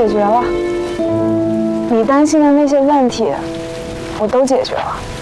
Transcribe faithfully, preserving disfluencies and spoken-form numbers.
解决了，你担心的那些问题，我都解决了。